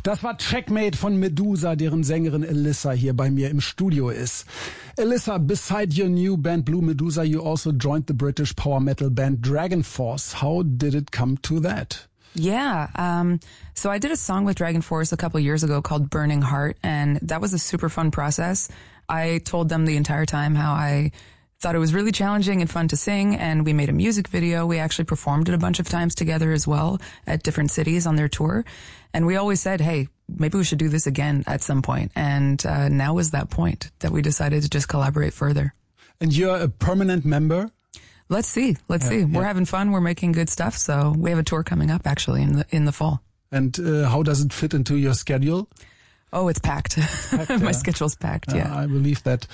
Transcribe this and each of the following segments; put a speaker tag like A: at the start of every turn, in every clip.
A: Das war Checkmate von Medusa, deren Sängerin Elissa hier bei mir im Studio ist. Elissa, beside your new band Blue Medusa, you also joined the British power metal band Dragon Force. How did it come to that?
B: Yeah, so I did a song with Dragon Force a couple years ago called Burning Heart, and that was a super fun process. I told them the entire time how I thought it was really challenging and fun to sing, and we made a music video. We actually performed it a bunch of times together as well at different cities on their tour. And we always said, hey, maybe we should do this again at some point. And now is that point that we decided to just collaborate further.
A: And you're a permanent member?
B: Let's see. We're having fun. We're making good stuff. So we have a tour coming up actually in the fall.
A: And how does it fit into your schedule?
B: Oh, it's packed. My schedule's packed. Yeah,
A: I believe that.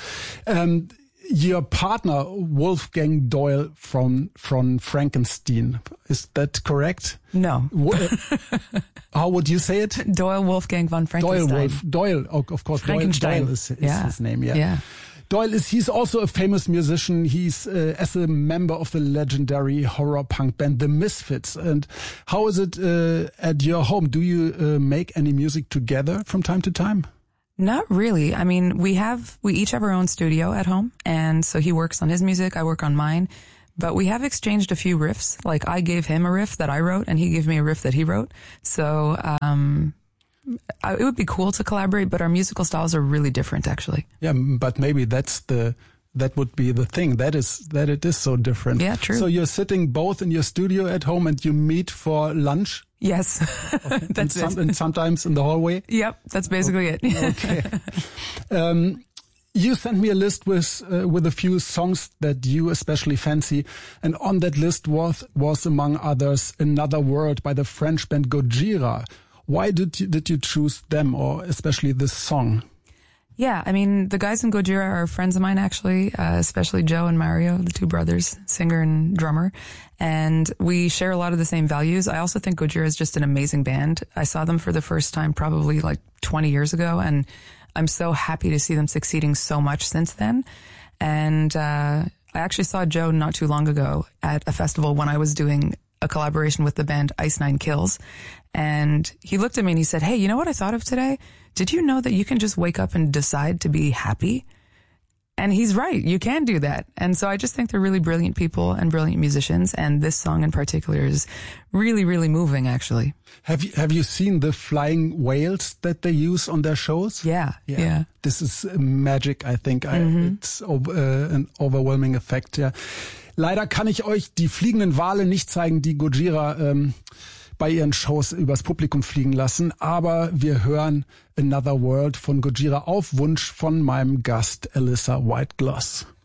A: Your partner, Wolfgang Doyle from Frankenstein, is that correct?
B: No.
A: How would you say it?
B: Doyle Wolfgang von Frankenstein.
A: Doyle, of course.
B: Frankenstein.
A: Doyle is his name. Yeah. Doyle he's also a famous musician. He's as a member of the legendary horror punk band The Misfits. And how is it at your home? Do you make any music together from time to time?
B: Not really. I mean, we each have our own studio at home, and so he works on his music, I work on mine, but we have exchanged a few riffs. Like I gave him a riff that I wrote and he gave me a riff that he wrote. So, it would be cool to collaborate, but our musical styles are really different actually.
A: Yeah, but maybe that would be the thing, that it is so different.
B: Yeah, true.
A: So you're sitting both in your studio at home and you meet for lunch?
B: Yes, that's it.
A: And sometimes in the hallway?
B: Yep, that's basically it.
A: Okay. You sent me a list with a few songs that you especially fancy, and on that list was among others Another World by the French band Gojira. Why did you choose them, or especially this song?
B: Yeah, I mean, the guys in Gojira are friends of mine, actually, especially Joe and Mario, the two brothers, singer and drummer. And we share a lot of the same values. I also think Gojira is just an amazing band. I saw them for the first time probably like 20 years ago, and I'm so happy to see them succeeding so much since then. And I actually saw Joe not too long ago at a festival when I was doing a collaboration with the band Ice Nine Kills. And he looked at me and he said, hey, you know what I thought of today? Did you know that you can just wake up and decide to be happy? And he's right. You can do that. And so I just think they're really brilliant people and brilliant musicians. And this song in particular is really, really moving, actually.
A: Have you seen the flying whales that they use on their shows?
B: Yeah.
A: This is magic, I think. It's an overwhelming effect, ja. Leider kann ich euch die fliegenden Wale nicht zeigen, die Gojira bei ihren Shows übers Publikum fliegen lassen, aber wir hören Another World von Gojira auf Wunsch von meinem Gast Elissa White-Gloss.